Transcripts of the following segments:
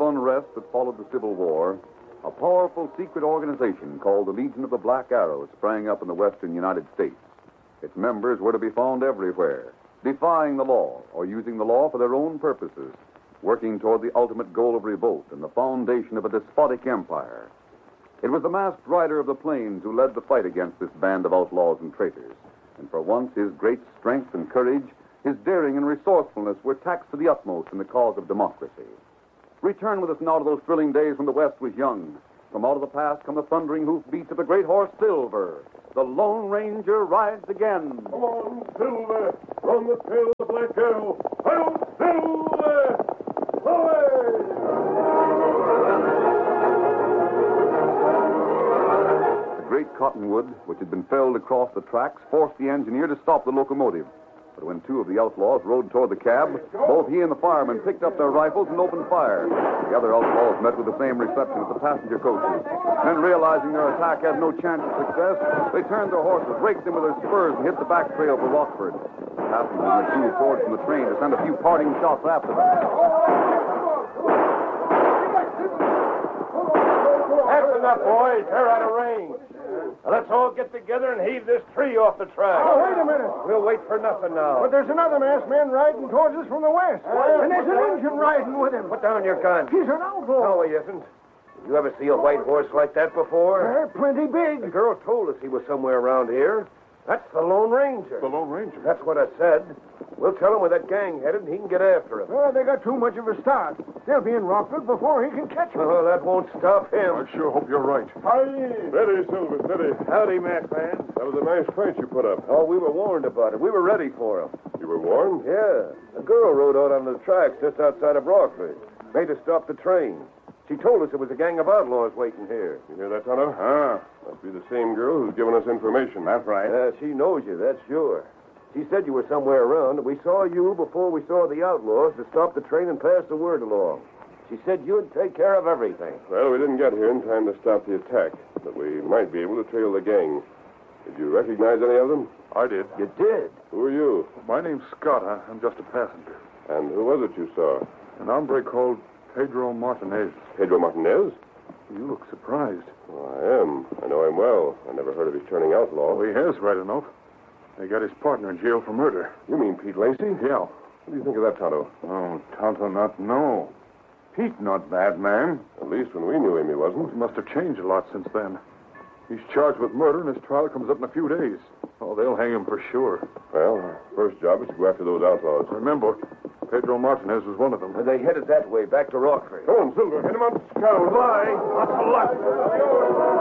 unrest that followed the Civil War, a powerful secret organization called the Legion of the Black Arrow sprang up in the western United States. Its members were to be found everywhere, defying the law or using the law for their own purposes, working toward the ultimate goal of revolt and the foundation of a despotic empire. It was the masked rider of the plains who led the fight against this band of outlaws and traitors. And for once, his great strength and courage, his daring and resourcefulness were taxed to the utmost in the cause of democracy. Return with us now to those thrilling days when the West was young. From out of the past come the thundering hoofbeats of the great horse Silver. The Lone Ranger rides again. Come on, Silver, from the tail of the Black Arrow. Hail, Silver! Away! The great cottonwood, which had been felled across the tracks, forced the engineer to stop the locomotive. But when two of the outlaws rode toward the cab, both he and the fireman picked up their rifles and opened fire. The other outlaws met with the same reception at the passenger coaches. Then, realizing their attack had no chance of success, they turned their horses, raked them with their spurs, and hit the back trail for Rockford. The passengers were too forward from the train to send a few parting shots after them. That's enough, boys. They're out of range. Now, let's all get together and heave this tree off the track. Oh, wait a minute. We'll wait for nothing now. But there's another masked man riding towards us from the west. And there's an Injun riding with him. Put down your gun. He's an outlaw. No, he isn't. Did you ever see a white horse like that before? They're plenty big. The girl told us he was somewhere around here. That's the Lone Ranger. The Lone Ranger? That's what I said. We'll tell him where that gang headed, and he can get after him. Well, they got too much of a start. They'll be in Rockford before he can catch them. Oh, that won't stop him. I sure hope you're right. Steady, Silver, steady. Howdy, Matt, man. That was a nice fight you put up. Oh, we were warned about it. We were ready for him. You were warned? Yeah. A girl rode out on the tracks just outside of Rockford. Made us stop the train. She told us there was a gang of outlaws waiting here. You hear that, Tonto? Must be the same girl who's given us information. That's right. She knows you, that's sure. She said you were somewhere around. We saw you before we saw the outlaws to stop the train and pass the word along. She said you'd take care of everything. Well, we didn't get here in time to stop the attack, but we might be able to trail the gang. Did you recognize any of them? I did. You did? Who are you? My name's Scott. I'm just a passenger. And who was it you saw? An hombre called Pedro Martinez. Pedro Martinez? You look surprised. Oh, I am. I know him well. I never heard of his turning outlaw. Oh, he has, right enough. They got his partner in jail for murder. You mean Pete Lacey? Yeah. What do you think of that, Tonto? Oh, Tonto not know. Pete not bad man. At least when we knew him, he wasn't. He must have changed a lot since then. He's charged with murder, and his trial comes up in a few days. Oh, they'll hang him for sure. Well, our first job is to go after those outlaws. Remember, Pedro Martinez was one of them. They headed that way, back to Rockford. Come on, Silver. Hit him up. Go, bye. Lots of luck.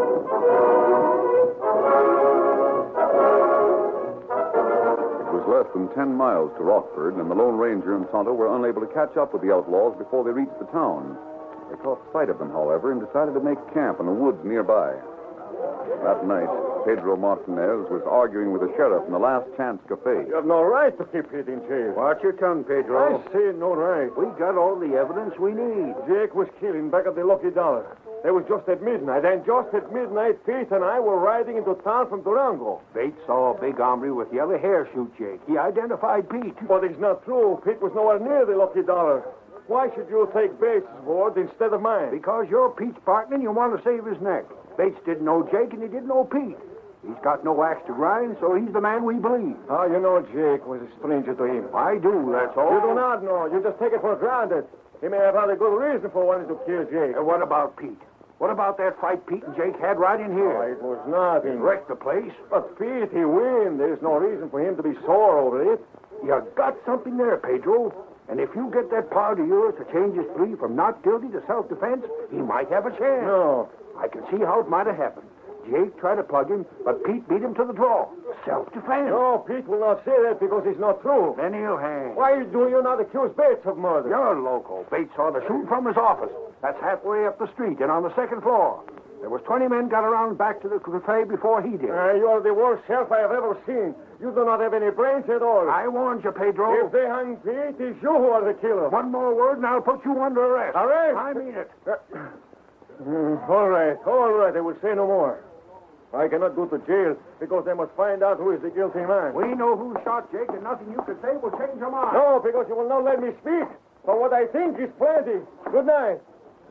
It was less than 10 miles to Rockford, and the Lone Ranger and Tonto were unable to catch up with the outlaws before they reached the town. They caught sight of them, however, and decided to make camp in the woods nearby. That night, Pedro Martinez was arguing with the sheriff in the Last Chance Cafe. You have no right to keep Pete in jail. Watch your tongue, Pedro. I say no right. We got all the evidence we need. Jake was killing back at the Lucky Dollar. It was just at midnight, and just at midnight, Pete and I were riding into town from Durango. Bates saw a big hombre with yellow hair shoot Jake. He identified Pete. But it's not true. Pete was nowhere near the Lucky Dollar. Why should you take Bates' word instead of mine? Because you're Pete's partner and you want to save his neck. Bates didn't know Jake and he didn't know Pete. He's got no axe to grind, so he's the man we believe. How you know Jake was a stranger to him? I do, that's all. You do not know. You just take it for granted. He may have had a good reason for wanting to kill Jake. And what about Pete? What about that fight Pete and Jake had right in here? Oh, it was nothing. Wrecked the place. But Pete, he win. There's no reason for him to be sore over it. You got something there, Pedro. And if you get that pard of yours to change his plea from not guilty to self-defense, he might have a chance. No. I can see how it might have happened. Jake tried to plug him, but Pete beat him to the draw. Self-defense. No, Pete will not say that because it's not true. Then he'll hang. Why do you not accuse Bates of murder? You're loco. Bates saw the shoot from his office. That's halfway up the street and on the second floor. There was 20 men got around back to the cafe before he did. You are the worst sheriff I have ever seen. You do not have any brains at all. I warned you, Pedro. If they hung Pete, it's you who are the killer. One more word and I'll put you under arrest. Arrest? I mean it. All right. I will say no more. I cannot go to jail because they must find out who is the guilty man. We know who shot Jake, and nothing you can say will change your mind. No, because you will not let me speak. But what I think is plenty. Good night.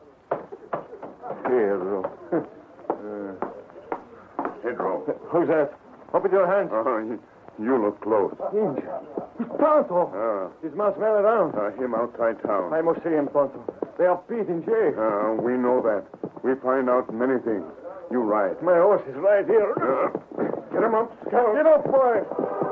Pedro. Who's that? Open your hands. You look close. It's Tonto. This man smell around. Him outside town. I must see him, Tonto. They are Pete in jail. We know that. We find out many things. You right. My horse is right here. Get him up, Scout. Get up, boy.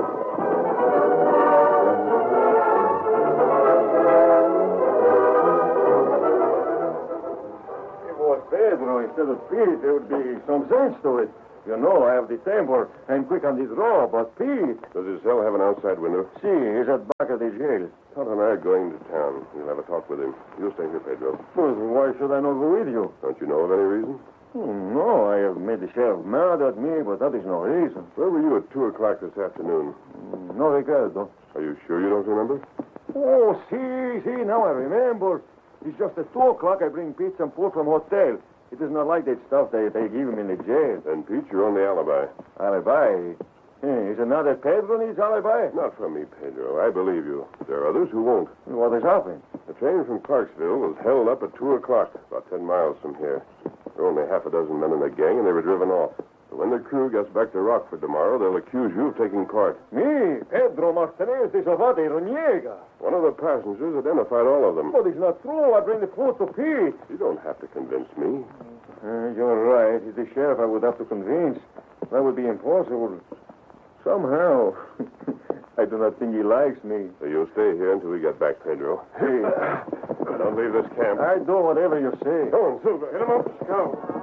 If it was Pedro instead of Pete, there would be some sense to it. You know, I have the temper. I'm quick on this raw, but Pete... Does his cell have an outside window? See, he's at back of the jail. Tonto and I are going to town. We'll have a talk with him. You stay here, Pedro. Well, why should I not go with you? Don't you know of any reason? No, I have made the sheriff mad at me, but that is no reason. Where were you at 2 o'clock this afternoon? No, Ricardo. Are you sure you don't remember? Oh, see, now I remember. It's just at 2 o'clock I bring Pete some food from hotel. It is not like that stuff they give him in the jail. Then, Pete, your only alibi. Alibi? Is it not that Pedro needs alibi? Not from me, Pedro. I believe you. There are others who won't. What has happened? The train from Clarksville was held up at 2 o'clock, about 10 miles from here. There were only half a dozen men in the gang, and they were driven off. But when the crew gets back to Rockford tomorrow, they'll accuse you of taking part. Me? Pedro Martinez de Savate Roniega. One of the passengers identified all of them. But it's not true. I bring the food to Pete. You don't have to convince me. You're right. It's the sheriff I would have to convince. That would be impossible. Somehow, I do not think he likes me. So you'll stay here until we get back, Pedro. Hey. Don't leave this camp. I do whatever you say. Go on, Silver. Hit him up, Scout.